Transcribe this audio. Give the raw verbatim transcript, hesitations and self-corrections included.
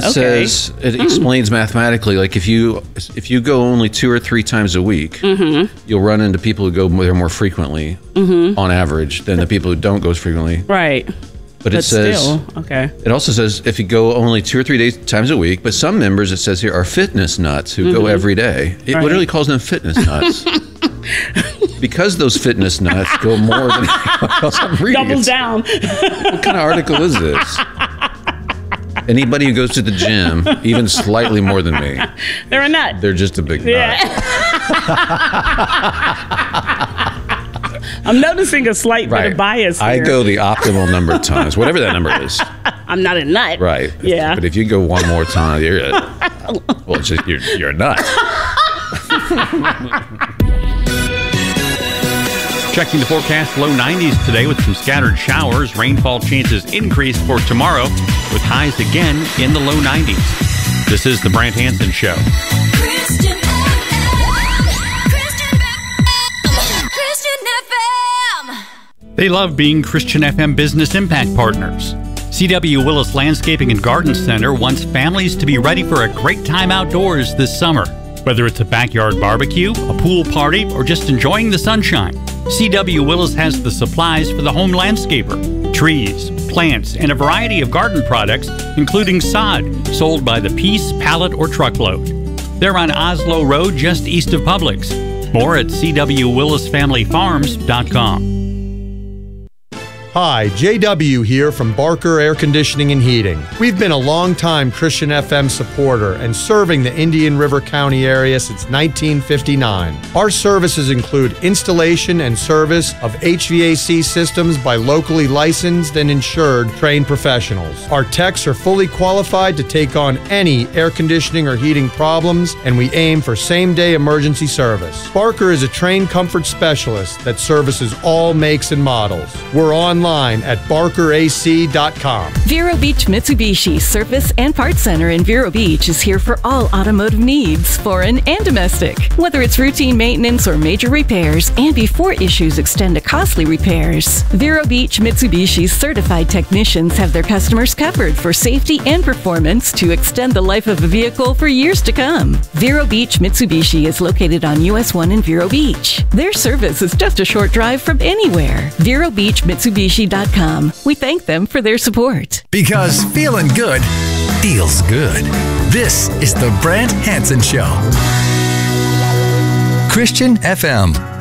okay. says, it mm. explains mathematically, like if you if you go only two or three times a week, mm-hmm. you'll run into people who go there more frequently, mm-hmm. on average, than the people who don't go as frequently. Right. But, but it says, still, okay. It also says if you go only two or three days, times a week, but some members, it says here, are fitness nuts who mm-hmm. go every day. It right. literally calls them fitness nuts. Because those fitness nuts go more than anyone else I'm reading. Doubles down. What kind of article is this? Anybody who goes to the gym, even slightly more than me, they're a nut. They're just a big nut. Yeah. I'm noticing a slight right. bit of bias here. I go the optimal number of times, whatever that number is. I'm not a nut. Right. Yeah. But if you go one more time, you're a, well, it's just, you're, you're a nut. Checking the forecast, low nineties today with some scattered showers. Rainfall chances increase for tomorrow with highs again in the low nineties. This is the Brant Hansen Show. Christian F M. Christian F M. They love being Christian F M Business Impact Partners. C W Willis Landscaping and Garden Center wants families to be ready for a great time outdoors this summer. Whether it's a backyard barbecue, a pool party, or just enjoying the sunshine, C W Willis has the supplies for the home landscaper. Trees, plants, and a variety of garden products, including sod, sold by the piece, pallet, or truckload. They're on Oslo Road, just east of Publix. More at c w willis family farms dot com. Hi, J W here from Barker Air Conditioning and Heating. We've been a long-time Christian F M supporter and serving the Indian River County area since nineteen fifty-nine. Our services include installation and service of H V A C systems by locally licensed and insured trained professionals. Our techs are fully qualified to take on any air conditioning or heating problems, and we aim for same-day emergency service. Barker is a trained comfort specialist that services all makes and models. We're online at barker a c dot com. Vero Beach Mitsubishi Service and Parts Center in Vero Beach is here for all automotive needs, foreign and domestic. Whether it's routine maintenance or major repairs, and before issues extend to costly repairs, Vero Beach Mitsubishi's certified technicians have their customers covered for safety and performance to extend the life of a vehicle for years to come. Vero Beach Mitsubishi is located on U S one in Vero Beach. Their service is just a short drive from anywhere. Vero Beach Mitsubishi dot com. We thank them for their support. Because feeling good feels good. This is the Brant Hansen Show. Christian F M.